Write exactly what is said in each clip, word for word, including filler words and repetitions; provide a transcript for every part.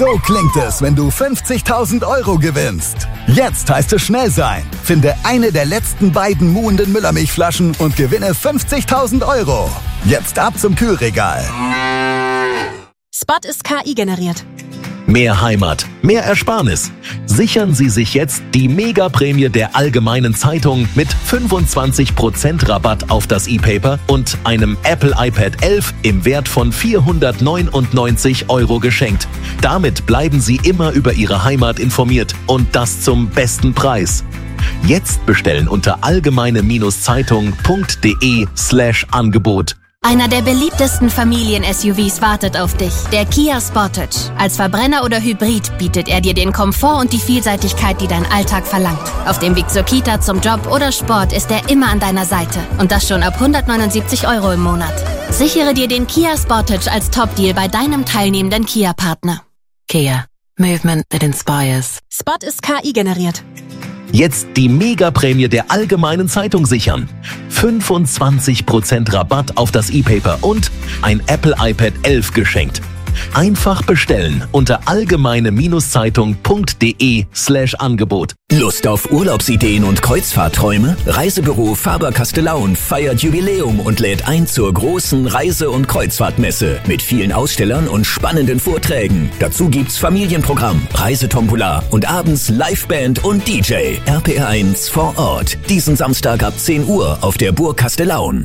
So klingt es, wenn du fünfzigtausend Euro gewinnst. Jetzt heißt es schnell sein. Finde eine der letzten beiden muhenden Müllermilchflaschen und gewinne fünfzigtausend Euro. Jetzt ab zum Kühlregal. Spot ist K I generiert. Mehr Heimat, mehr Ersparnis. Sichern Sie sich jetzt die Mega-Prämie der Allgemeinen Zeitung mit fünfundzwanzig Prozent Rabatt auf das E-Paper und einem Apple iPad elf im Wert von vierhundertneunundneunzig Euro geschenkt. Damit bleiben Sie immer über Ihre Heimat informiert und das zum besten Preis. Jetzt bestellen unter allgemeine-zeitung.de slash Angebot. Einer der beliebtesten Familien-S U Vs wartet auf dich, der Kia Sportage. Als Verbrenner oder Hybrid bietet er dir den Komfort und die Vielseitigkeit, die dein Alltag verlangt. Auf dem Weg zur Kita, zum Job oder Sport ist er immer an deiner Seite. Und das schon ab hundertneunundsiebzig Euro im Monat. Sichere dir den Kia Sportage als Top-Deal bei deinem teilnehmenden Kia-Partner. Kia. Movement that inspires. Spot ist K I generiert. Jetzt die Mega-Prämie der Allgemeinen Zeitung sichern. fünfundzwanzig Prozent Rabatt auf das E-Paper und ein Apple iPad elf geschenkt. Einfach bestellen unter allgemeine-zeitung.de slash Angebot. Lust auf Urlaubsideen und Kreuzfahrtträume? Reisebüro Faber-Castellaun feiert Jubiläum und lädt ein zur großen Reise- und Kreuzfahrtmesse mit vielen Ausstellern und spannenden Vorträgen. Dazu gibt's Familienprogramm, Reisetombola und abends Liveband und D J. R P R eins vor Ort. Diesen Samstag ab zehn Uhr auf der Burg Castellaun.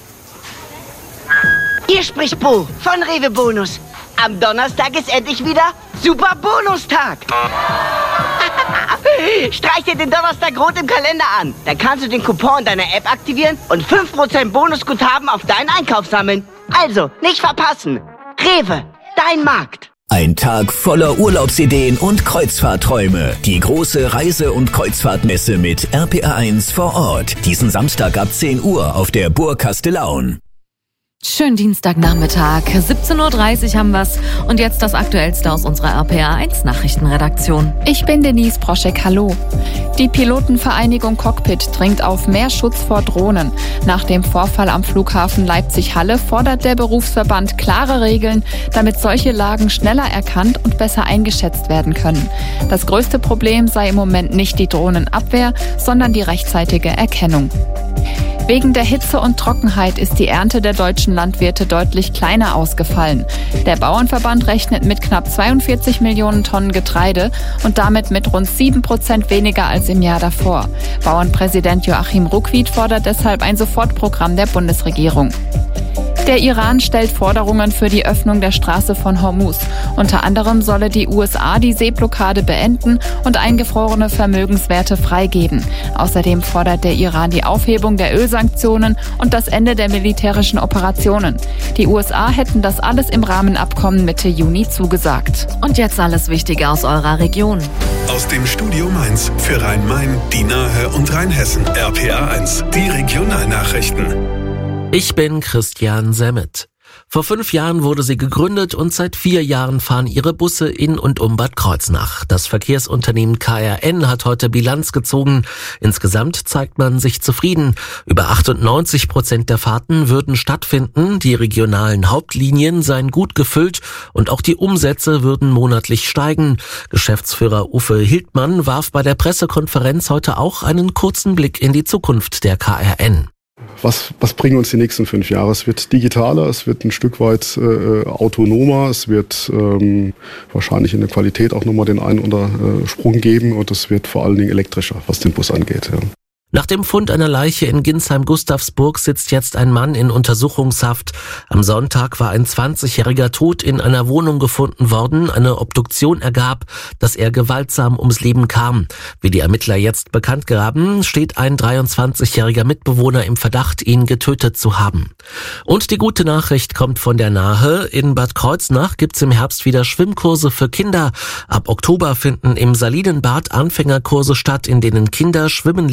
Hier spricht Bo von Rewe Bonus. Am Donnerstag ist endlich wieder Super Bonustag. Streich dir den Donnerstag rot im Kalender an. Dann kannst du den Coupon in deiner App aktivieren und fünf Prozent Bonusguthaben auf deinen Einkauf sammeln. Also, nicht verpassen. Rewe, dein Markt. Ein Tag voller Urlaubsideen und Kreuzfahrtträume. Die große Reise- und Kreuzfahrtmesse mit R P R eins vor Ort. Diesen Samstag ab zehn Uhr auf der Burg Castellaun. Schönen Dienstagnachmittag, siebzehn Uhr dreißig haben wir's und jetzt das Aktuellste aus unserer R P R eins Nachrichtenredaktion. Ich bin Denise Broschek, hallo. Die Pilotenvereinigung Cockpit dringt auf mehr Schutz vor Drohnen. Nach dem Vorfall am Flughafen Leipzig-Halle fordert der Berufsverband klare Regeln, damit solche Lagen schneller erkannt und besser eingeschätzt werden können. Das größte Problem sei im Moment nicht die Drohnenabwehr, sondern die rechtzeitige Erkennung. Wegen der Hitze und Trockenheit ist die Ernte der deutschen Landwirte deutlich kleiner ausgefallen. Der Bauernverband rechnet mit knapp zweiundvierzig Millionen Tonnen Getreide und damit mit rund sieben Prozent weniger als im Jahr davor. Bauernpräsident Joachim Ruckwied fordert deshalb ein Sofortprogramm der Bundesregierung. Der Iran stellt Forderungen für die Öffnung der Straße von Hormuz. Unter anderem solle die U S A die Seeblockade beenden und eingefrorene Vermögenswerte freigeben. Außerdem fordert der Iran die Aufhebung der Ölsanktionen und das Ende der militärischen Operationen. Die U S A hätten das alles im Rahmenabkommen Mitte Juni zugesagt. Und jetzt alles Wichtige aus eurer Region. Aus dem Studio Mainz für Rhein-Main, die Nahe und Rheinhessen. R P R eins, die Regionalnachrichten. Ich bin Christian Semmet. Vor fünf Jahren wurde sie gegründet und seit vier Jahren fahren ihre Busse in und um Bad Kreuznach. Das Verkehrsunternehmen K R N hat heute Bilanz gezogen. Insgesamt zeigt man sich zufrieden. Über achtundneunzig Prozent der Fahrten würden stattfinden. Die regionalen Hauptlinien seien gut gefüllt und auch die Umsätze würden monatlich steigen. Geschäftsführer Uwe Hildmann warf bei der Pressekonferenz heute auch einen kurzen Blick in die Zukunft der K R N. Was, was bringen uns die nächsten fünf Jahre? Es wird digitaler, es wird ein Stück weit äh, autonomer, es wird ähm, wahrscheinlich in der Qualität auch nochmal den einen oder äh, Sprung geben und es wird vor allen Dingen elektrischer, was den Bus angeht. Ja. Nach dem Fund einer Leiche in Ginsheim-Gustavsburg sitzt jetzt ein Mann in Untersuchungshaft. Am Sonntag war ein zwanzigjähriger tot in einer Wohnung gefunden worden. Eine Obduktion ergab, dass er gewaltsam ums Leben kam. Wie die Ermittler jetzt bekannt gaben, steht ein dreiundzwanzigjähriger Mitbewohner im Verdacht, ihn getötet zu haben. Und die gute Nachricht kommt von der Nahe. In Bad Kreuznach gibt's im Herbst wieder Schwimmkurse für Kinder. Ab Oktober finden im Salinenbad Anfängerkurse statt, in denen Kinder schwimmen lernen können.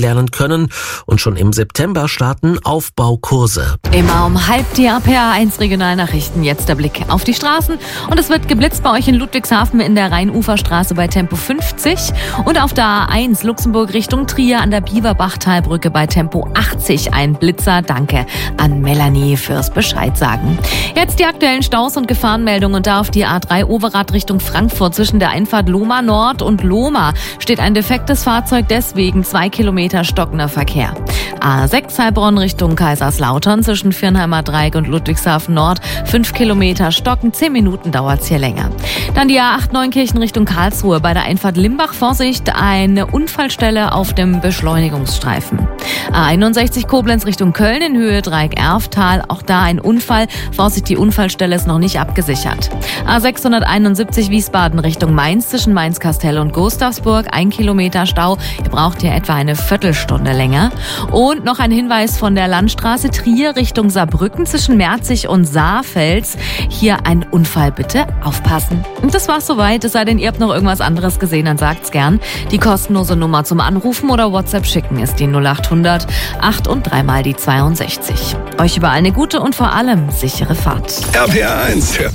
können und schon im September starten Aufbaukurse. Immer um halb die R P A eins Regionalnachrichten. Jetzt der Blick auf die Straßen. Und es wird geblitzt bei euch in Ludwigshafen in der Rheinuferstraße bei Tempo fünfzig und auf der A eins Luxemburg Richtung Trier an der Bieberbachtalbrücke bei Tempo achtzig ein Blitzer. Danke an Melanie fürs Bescheid sagen. Jetzt die aktuellen Staus und Gefahrenmeldungen und da auf die A drei Overath Richtung Frankfurt zwischen der Einfahrt Lohmar Nord und Lohmar steht ein defektes Fahrzeug, deswegen zwei Kilometer stockender Verkehr. A sechs Heilbronn Richtung Kaiserslautern zwischen Viernheimer Dreieck und Ludwigshafen Nord, fünf Kilometer stocken, zehn Minuten dauert's hier länger. Dann die A acht Neunkirchen Richtung Karlsruhe bei der Einfahrt Limbach, Vorsicht, eine Unfallstelle auf dem Beschleunigungsstreifen. A einundsechzig Koblenz Richtung Köln in Höhe Dreieck Erftal, auch da ein Unfall, Vorsicht, die Unfallstelle ist noch nicht abgesichert. A sechshunderteinundsiebzig Wiesbaden Richtung Mainz zwischen Mainz-Kastell und Gustavsburg, ein Kilometer Stau, ihr braucht hier etwa eine Viertelstunde länger. Und noch ein Hinweis von der Landstraße Trier Richtung Saarbrücken zwischen Merzig und Saarfels. Hier ein Unfall, bitte aufpassen. Und das war's soweit, es sei denn, ihr habt noch irgendwas anderes gesehen, dann sagt's gern. Die kostenlose Nummer zum Anrufen oder WhatsApp schicken ist die null achthundert acht und dreimal die zweiundsechzig. Euch überall eine gute und vor allem sichere Fahrt. R P A eins, hört